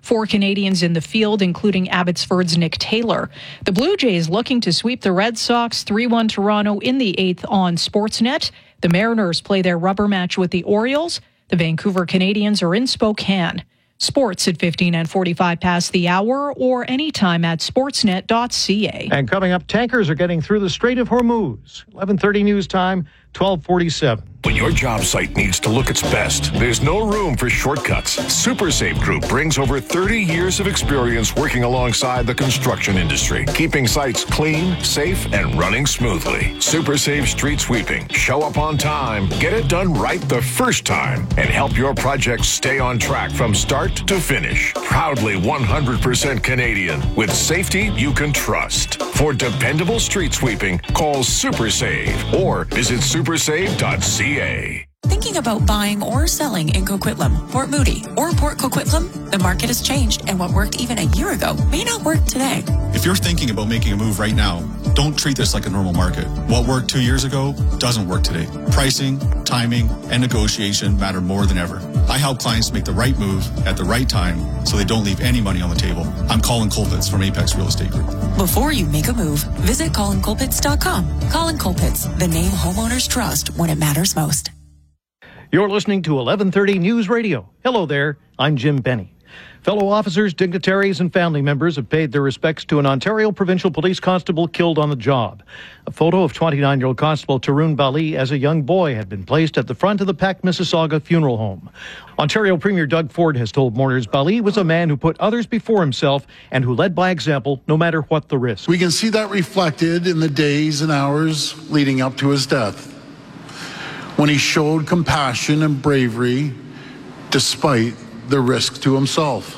4 Canadians in the field, including Abbotsford's Nick Taylor. The Blue Jays looking to sweep the Red Sox 3-1 Toronto in the 8th on Sportsnet. The Mariners play their rubber match with the Orioles. The Vancouver Canadians are in Spokane. Sports at 15 and 45 past the hour or anytime at sportsnet.ca. And coming up, tankers are getting through the Strait of Hormuz. 11:30 news time, 12:47. When your job site needs to look its best, there's no room for shortcuts. SuperSafe Group brings over 30 years of experience working alongside the construction industry, keeping sites clean, safe, and running smoothly. SuperSafe Street Sweeping. Show up on time, get it done right the first time, and help your project stay on track from start to finish. Proudly 100% Canadian, with safety you can trust. For dependable street sweeping, call SuperSave or visit supersave.ca. Thinking about buying or selling in Coquitlam, Port Moody, or Port Coquitlam? The market has changed, and what worked even a year ago may not work today. If you're thinking about making a move right now, don't treat this like a normal market. What worked 2 years ago doesn't work today. Pricing, timing, and negotiation matter more than ever. I help clients make the right move at the right time so they don't leave any money on the table. I'm Colin Colpitts from Apex Real Estate Group. Before you make a move, visit colincolpitts.com. Colin Colpitts, the name homeowners trust when it matters most. You're listening to 11:30 News Radio. Hello there, I'm Jim Benny. Fellow officers, dignitaries, and family members have paid their respects to an Ontario Provincial Police Constable killed on the job. A photo of 29-year-old Constable Tarun Bali as a young boy had been placed at the front of the Pac Mississauga funeral home. Ontario Premier Doug Ford has told mourners Bali was a man who put others before himself and who led by example no matter what the risk. We can see that reflected in the days and hours leading up to his death, when he showed compassion and bravery despite the risk to himself.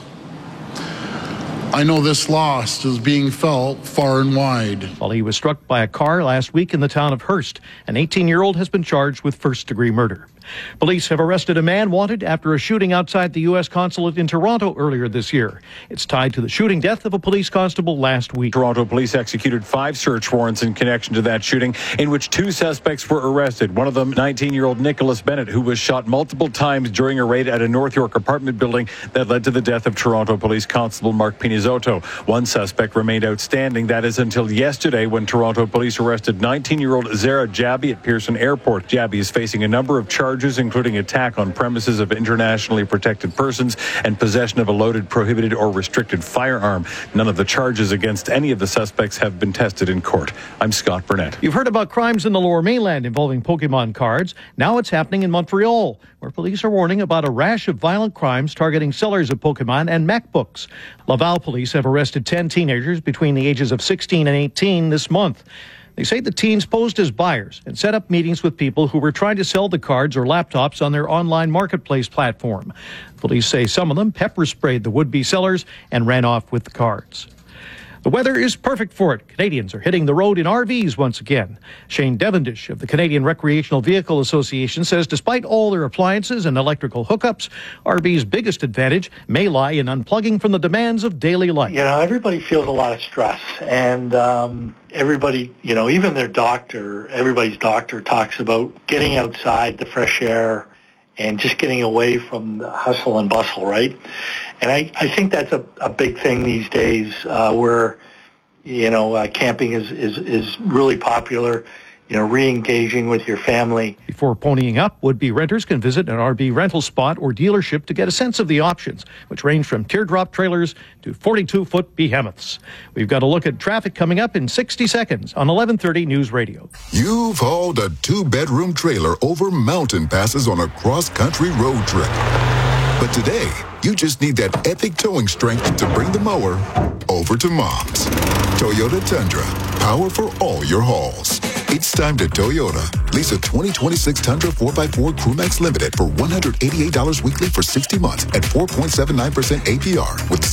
I know this loss is being felt far and wide. While he was struck by a car last week in the town of Hearst, an 18-year-old has been charged with first-degree murder. Police have arrested a man wanted after a shooting outside the U.S. consulate in Toronto earlier this year. It's tied to the shooting death of a police constable last week. Toronto police executed 5 search warrants in connection to that shooting, in which 2 suspects were arrested. One of them, 19-year-old Nicholas Bennett, who was shot multiple times during a raid at a North York apartment building that led to the death of Toronto Police Constable Mark Pinizotto. One suspect remained outstanding. That is until yesterday, when Toronto police arrested 19-year-old Zara Jabi at Pearson Airport. Jabi is facing a number of charges, including attack on premises of internationally protected persons and possession of a loaded, prohibited, or restricted firearm. None of the charges against any of the suspects have been tested in court. I'm Scott Burnett. You've heard about crimes in the Lower Mainland involving Pokemon cards. Now it's happening in Montreal, where police are warning about a rash of violent crimes targeting sellers of Pokemon and MacBooks. Laval police have arrested 10 teenagers between the ages of 16 and 18 this month. They say the teens posed as buyers and set up meetings with people who were trying to sell the cards or laptops on their online marketplace platform. Police say some of them pepper sprayed the would-be sellers and ran off with the cards. The weather is perfect for it. Canadians are hitting the road in RVs once again. Shane Devendish of the Canadian Recreational Vehicle Association says despite all their appliances and electrical hookups, RV's biggest advantage may lie in unplugging from the demands of daily life. You know, everybody feels a lot of stress, and everybody, you know, even their doctor, everybody's doctor talks about getting outside, the fresh air, and just getting away from the hustle and bustle, right? And I think that's a big thing these days, where, you know, camping is really popular, you know, re-engaging with your family. Before ponying up, would-be renters can visit an RV rental spot or dealership to get a sense of the options, which range from teardrop trailers to 42-foot behemoths. We've got a look at traffic coming up in 60 seconds on 11:30 News Radio. You've hauled a 2-bedroom trailer over mountain passes on a cross-country road trip. But today, you just need that epic towing strength to bring the mower over to Mom's. Toyota Tundra, power for all your hauls. It's time to Toyota. Lease a 2026 Tundra 4x4 Crewmax Limited for $188 weekly for 60 months at 4.79% APR with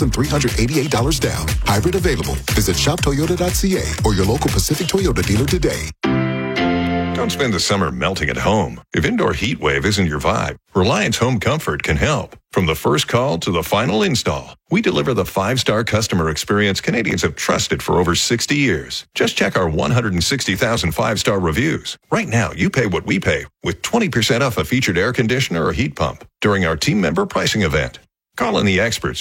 $6,388 down. Hybrid available. Visit shoptoyota.ca or your local Pacific Toyota dealer today. Don't spend the summer melting at home. If indoor heat wave isn't your vibe, Reliance Home Comfort can help. From the first call to the final install, we deliver the 5-star customer experience Canadians have trusted for over 60 years. Just check our 160,000 5-star reviews. Right now, you pay what we pay with 20% off a featured air conditioner or heat pump during our team member pricing event. Call in the experts